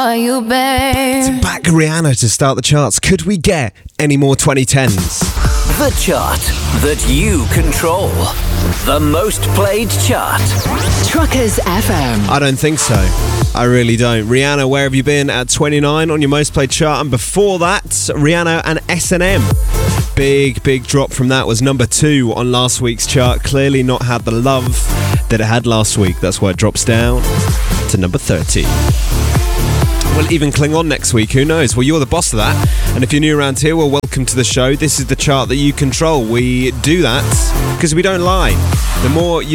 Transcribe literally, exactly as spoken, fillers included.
Are you babe? Back Rihanna to start the charts. Could we get any more twenty tens? The chart that you control. The most played chart. Truckers F M. I don't think so. I really don't. Rihanna, Where Have You Been at twenty-nine on your most played chart. And before that, Rihanna and S and M. Big, big drop from that. Was number two on last week's chart. Clearly not had the love that it had last week. That's why it drops down to number thirty. We'll even cling on next week, who knows? Well, you're the boss of that. And if you're new around here, well, welcome to the show. This is the chart that you control. We do that because we don't lie. The more you